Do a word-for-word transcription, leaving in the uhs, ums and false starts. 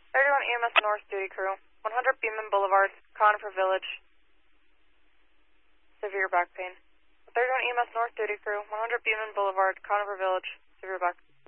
thirty-one E M S North duty crew, one hundred Beeman Boulevard, Conifer Village, severe back pain. thirty-one E M S North duty crew, one hundred Beeman Boulevard, Conifer Village, severe back